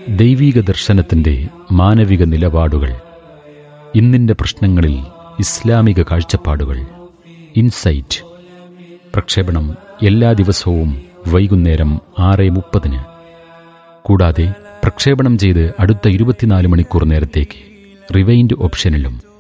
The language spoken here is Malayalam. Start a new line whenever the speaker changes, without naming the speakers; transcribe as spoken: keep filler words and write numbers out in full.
ദൈവീക ദർശനത്തിന്റെ മാനവിക നിലപാടുകൾ, ഇന്നിന്റെ പ്രശ്നങ്ങളിൽ ഇസ്ലാമിക കാഴ്ചപ്പാടുകൾ. ഇൻസൈറ്റ് പ്രക്ഷേപണം എല്ലാ ദിവസവും വൈകുന്നേരം ആറ് മുപ്പതിന്. കൂടാതെ പ്രക്ഷേപണം ചെയ്ത് അടുത്ത ഇരുപത്തിനാല് മണിക്കൂർ നേരത്തേക്ക് റിവൈൻഡ് ഓപ്ഷനിലും.